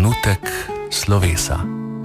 Trenutek slovesa.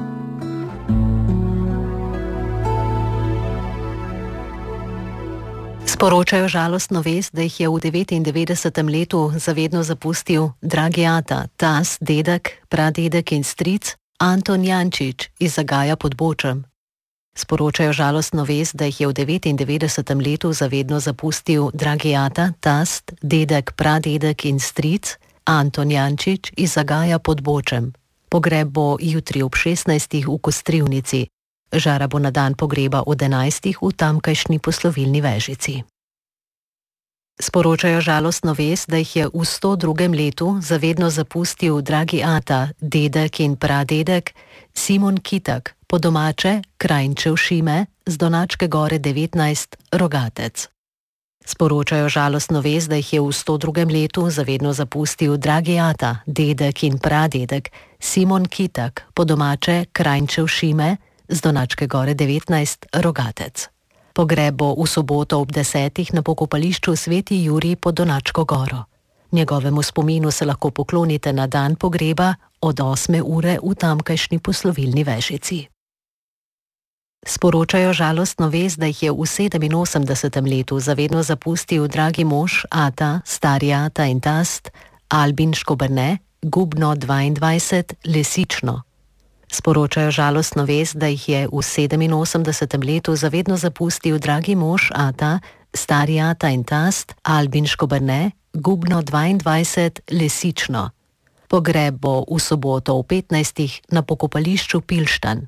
Sporočajo žalostno vest, da jih je v 99. letu zavedno zapustil dragi ata, tas, dedek, pradedek in stric Anton Jančič iz Zagaja pod Bočem. Sporočajo žalostno vest, da jih je v 99. letu zavedno zapustil dragi ata, tas, dedek, pradedek in stric Anton Jančič iz Zagaja pod Bočem. Pogreb bo jutri ob 16. v Kostrivnici. Žara bo na dan pogreba od 11. v tamkajšnji poslovilni Vežici. Sporočajo žalostno vest, da jih je v 102. letu zavedno zapustil dragi ata, dedek in pradedek Simon Kitak, po domače Krajnčev Šime, z Donačke gore 19, Rogatec. Sporočajo žalostno vest, da jih je v 102. letu zavedno zapustil dragi ata, dedek in pradedek Simon Kitak, po domače Krajnčev Šime, z Donačke gore 19, Rogatec. Pogreb bo v soboto ob 10. na pokopališču Sveti Jurij pod Donačko goro. Njegovemu spominu se lahko poklonite na dan pogreba od 8. ure v tamkajšnji poslovilni Vežici. Sporočajo žalostno vest, da jih je v 87. letu zavedno zapustil dragi mož, ata, stari ata in tast, Albin Škoberne, Gubno 22, Lesično. Sporočajo žalostno vest, da jih je v 87. letu zavedno zapustil dragi mož, ata, stari ata in tast, Albin Škoberne, Gubno 22, Lesično. Pogreb bo v soboto v 15. na pokopališču Pilštan.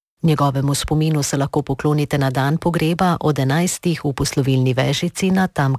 Njegovemu spominu se lahko poklonite na dan pogreba od 11. v poslovilni Vežici na tamkajšnjem